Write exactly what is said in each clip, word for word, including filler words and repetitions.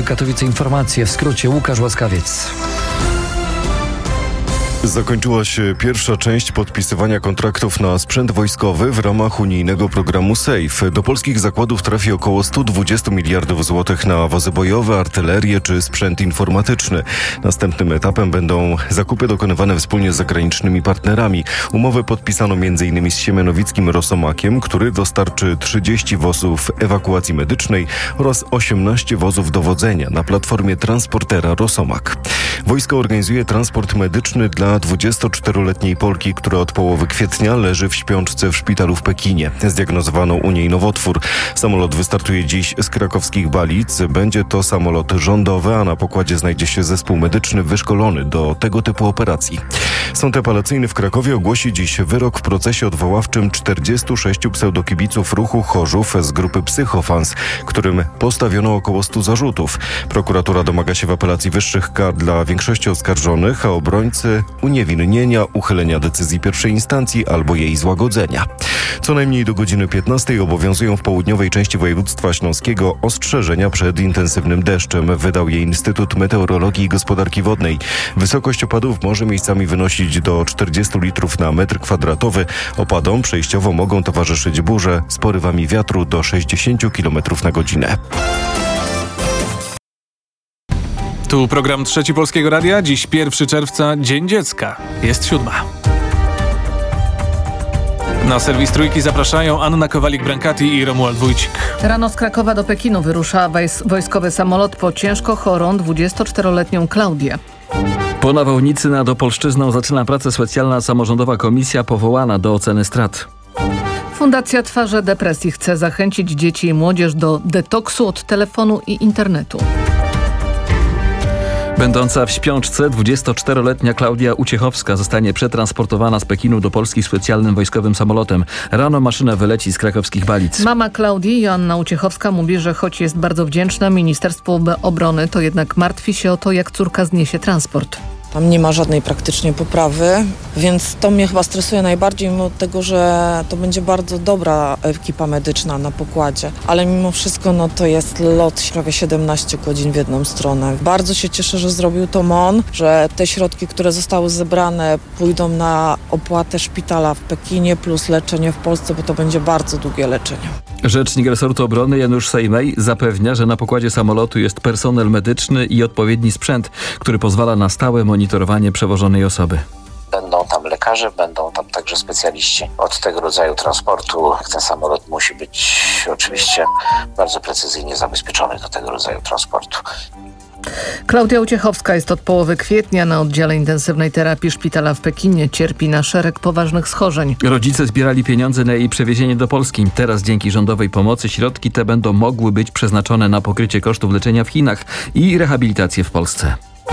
Katowice Informacje, w skrócie Łukasz Łaskawiec. Zakończyła się pierwsza część podpisywania kontraktów na sprzęt wojskowy w ramach unijnego programu SAFE. Do polskich zakładów trafi około sto dwadzieścia miliardów złotych na wozy bojowe, artylerię czy sprzęt informatyczny. Następnym etapem będą zakupy dokonywane wspólnie z zagranicznymi partnerami. Umowę podpisano między innymi z siemianowickim Rosomakiem, który dostarczy trzydzieści wozów ewakuacji medycznej oraz osiemnaście wozów dowodzenia na platformie transportera Rosomak. Wojsko organizuje transport medyczny dla dwudziestoczteroletniej Polki, która od połowy kwietnia leży w śpiączce w szpitalu w Pekinie. Zdiagnozowano u niej nowotwór. Samolot wystartuje dziś z krakowskich Balic. Będzie to samolot rządowy, a na pokładzie znajdzie się zespół medyczny wyszkolony do tego typu operacji. Sąd apelacyjny w Krakowie ogłosi dziś wyrok w procesie odwoławczym czterdziestu sześciu pseudokibiców ruchu Chorzów z grupy Psychofans, którym postawiono około stu zarzutów. Prokuratura domaga się w apelacji wyższych kar dla większości oskarżonych, a obrońcy uniewinnienia, uchylenia decyzji pierwszej instancji albo jej złagodzenia. Co najmniej do godziny piętnastej obowiązują w południowej części województwa śląskiego ostrzeżenia przed intensywnym deszczem. Wydał je Instytut Meteorologii i Gospodarki Wodnej. Wysokość opadów może miejscami wynosić do czterdziestu litrów na metr kwadratowy. Opadom przejściowo mogą towarzyszyć burze z porywami wiatru do sześćdziesięciu kilometrów na godzinę. Tu program Trzeci Polskiego Radia. Dziś pierwszego czerwca, Dzień Dziecka. Jest siódma. Na serwis Trójki zapraszają Anna Kowalik-Brankati i Romuald Wójcik. Rano z Krakowa do Pekinu wyrusza wojskowy samolot po ciężko chorą dwudziestoczteroletnią Klaudię. Po nawałnicy nad Opolszczyzną zaczyna pracę specjalna samorządowa komisja powołana do oceny strat. Fundacja Twarze Depresji chce zachęcić dzieci i młodzież do detoksu od telefonu i internetu. Będąca w śpiączce dwudziestoczteroletnia Klaudia Uciechowska zostanie przetransportowana z Pekinu do Polski specjalnym wojskowym samolotem. Rano maszyna wyleci z krakowskich Balic. Mama Klaudii, Joanna Uciechowska, mówi, że choć jest bardzo wdzięczna Ministerstwu Obrony, to jednak martwi się o to, jak córka zniesie transport. Tam nie ma żadnej praktycznie poprawy, więc to mnie chyba stresuje najbardziej, mimo tego, że to będzie bardzo dobra ekipa medyczna na pokładzie. Ale mimo wszystko no, to jest lot prawie siedemnaście godzin w jedną stronę. Bardzo się cieszę, że zrobił to M O N, że te środki, które zostały zebrane, pójdą na opłatę szpitala w Pekinie plus leczenie w Polsce, bo to będzie bardzo długie leczenie. Rzecznik resortu obrony Janusz Sejmej zapewnia, że na pokładzie samolotu jest personel medyczny i odpowiedni sprzęt, który pozwala na stałe monitorowanie przewożonej osoby. Będą tam lekarze, będą tam także specjaliści od tego rodzaju transportu. Ten samolot musi być oczywiście bardzo precyzyjnie zabezpieczony do tego rodzaju transportu. Klaudia Uciechowska jest od połowy kwietnia na oddziale intensywnej terapii szpitala w Pekinie. Cierpi na szereg poważnych schorzeń. Rodzice zbierali pieniądze na jej przewiezienie do Polski. Teraz dzięki rządowej pomocy środki te będą mogły być przeznaczone na pokrycie kosztów leczenia w Chinach i rehabilitację w Polsce.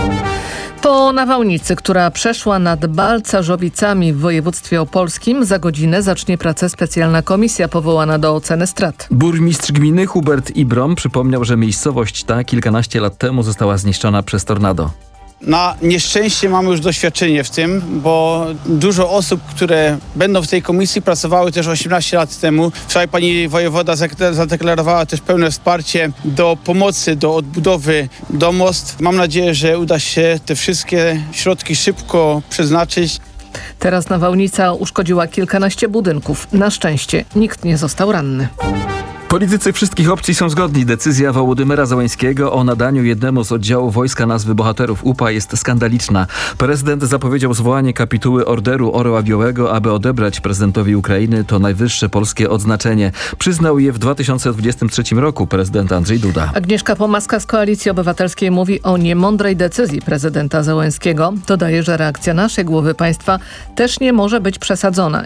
Po nawałnicy, która przeszła nad Balcarzowicami w województwie opolskim, za godzinę zacznie pracę specjalna komisja powołana do oceny strat. Burmistrz gminy Hubert Ibrom przypomniał, że miejscowość ta kilkanaście lat temu została zniszczona przez tornado. Na nieszczęście mamy już doświadczenie w tym, bo dużo osób, które będą w tej komisji, pracowały też osiemnaście lat temu. Wczoraj pani wojewoda zadeklarowała też pełne wsparcie do pomocy, do odbudowy domostw. Mam nadzieję, że uda się te wszystkie środki szybko przeznaczyć. Teraz nawałnica uszkodziła kilkanaście budynków. Na szczęście nikt nie został ranny. Politycy wszystkich opcji są zgodni. Decyzja Wołodymyra Zełańskiego o nadaniu jednemu z oddziałów wojska nazwy bohaterów U P A jest skandaliczna. Prezydent zapowiedział zwołanie kapituły Orderu Orła Białego, aby odebrać prezydentowi Ukrainy to najwyższe polskie odznaczenie. Przyznał je w dwa tysiące dwudziestym trzecim roku prezydent Andrzej Duda. Agnieszka Pomaska z Koalicji Obywatelskiej mówi o niemądrej decyzji prezydenta Zełańskiego. Dodaje, że reakcja naszej głowy państwa też nie może być przesadzona